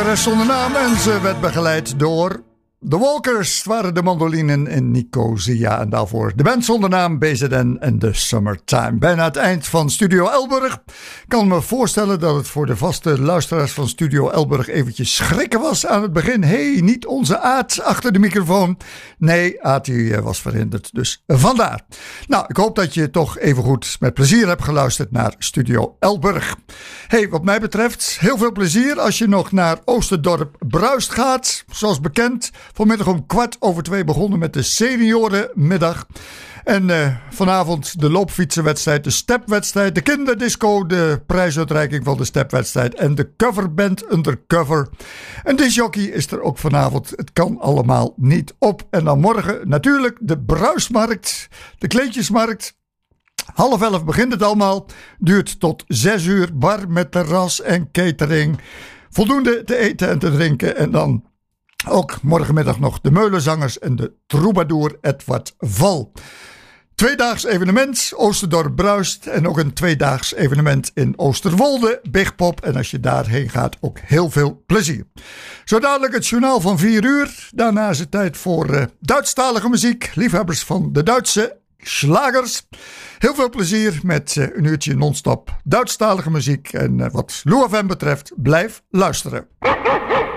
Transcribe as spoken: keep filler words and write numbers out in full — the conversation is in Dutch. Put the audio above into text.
Zonder naam en ze werd begeleid door The Walkers. Het waren de mandolinen in Nicosia en daarvoor de band zonder naam B Z N en The Summertime. Bijna het eind van Studio Elburg. Ik kan me voorstellen dat het voor de vaste luisteraars van Studio Elburg eventjes schrikken was aan het begin. Hé, hey, niet onze Aad achter de microfoon. Nee, Aad die was verhinderd, dus vandaar. Nou, ik hoop dat je toch even goed met plezier hebt geluisterd naar Studio Elburg. Hey, wat mij betreft, heel veel plezier als je nog naar Oosterdorp Bruist gaat. Zoals bekend, vanmiddag om kwart over twee begonnen met de seniorenmiddag. En uh, vanavond de loopfietsenwedstrijd, de stepwedstrijd, de kinderdisco, de prijsuitreiking van de stepwedstrijd en de coverband Undercover. En discjockey is er ook vanavond. Het kan allemaal niet op. En dan morgen natuurlijk de Bruismarkt, de kleedjesmarkt. Half elf begint het allemaal. Duurt tot zes uur. Bar met terras en catering. Voldoende te eten en te drinken. En dan ook morgenmiddag nog de Meulenzangers en de troubadour Edward Val. Tweedaags evenement, Oosterdorp Bruist. En ook een tweedaags evenement in Oosterwolde, Big Pop. En als je daarheen gaat, ook heel veel plezier. Zo dadelijk het journaal van vier uur. Daarna is het tijd voor uh, Duitsstalige muziek. Liefhebbers van de Duitse slagers. Heel veel plezier met uh, een uurtje non-stop Duitsstalige muziek. En uh, wat Lou F M betreft, blijf luisteren.